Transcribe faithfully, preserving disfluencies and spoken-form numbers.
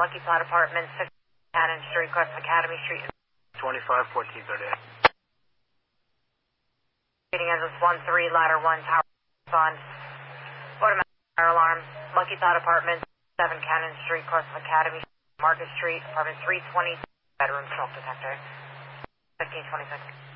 Lucky Plot Apartments, fifteen Cannon Street, across Academy Street. twenty-five fourteen thirty-eight. Reading engines one three, ladder one, tower respond. Automatic fire alarm, Lucky Plot Apartments, seven Cannon Street, across Academy Street, Market Street, apartment three twenty, bedroom smoke detector. fifteen twenty-six.